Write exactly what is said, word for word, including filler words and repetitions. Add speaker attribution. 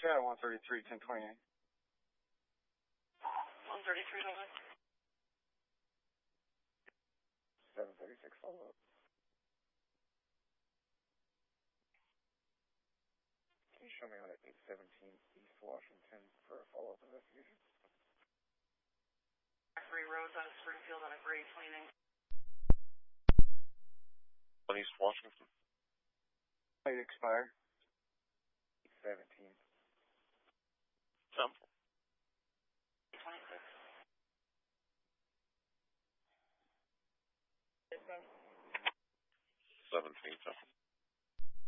Speaker 1: Chad, one thirty-three, ten twenty-eight.
Speaker 2: one thirty-three,
Speaker 1: seven thirty-six, follow up. Can you show me on at eight seventeen East Washington for a follow-up investigation?
Speaker 2: Three roads on Springfield on a grade cleaning.
Speaker 3: On East Washington.
Speaker 1: Plate expired. eight seventeen.
Speaker 3: Sample.
Speaker 2: twenty-six.
Speaker 3: seventeen, sample.